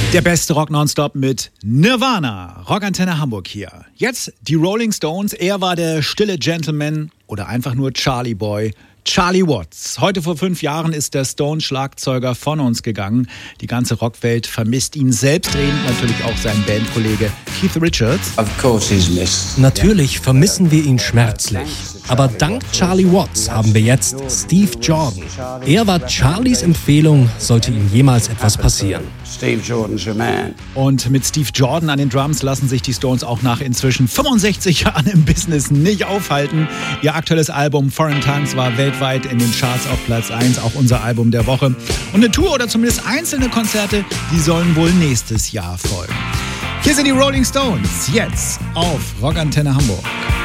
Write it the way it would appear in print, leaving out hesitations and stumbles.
Der beste Rock nonstop mit Nirvana. Rockantenne Hamburg hier. Jetzt die Rolling Stones. Er war der stille Gentleman oder einfach nur Charlie Boy. Charlie Watts. Heute vor 5 Jahren ist der Stone-Schlagzeuger von uns gegangen. Die ganze Rockwelt vermisst ihn selbstredend, natürlich auch sein Bandkollege Keith Richards. Natürlich vermissen wir ihn schmerzlich. Aber dank Charlie Watts haben wir jetzt Steve Jordan. Er war Charlies Empfehlung, sollte ihm jemals etwas passieren. Steve Jordan's your man. Und mit Steve Jordan an den Drums lassen sich die Stones auch nach inzwischen 65 Jahren im Business nicht aufhalten. Ihr aktuelles Album Foreign Tongues war weltweit in den Charts auf Platz 1, auch unser Album der Woche. Und eine Tour oder zumindest einzelne Konzerte, die sollen wohl nächstes Jahr folgen. Hier sind die Rolling Stones, jetzt auf Rockantenne Hamburg.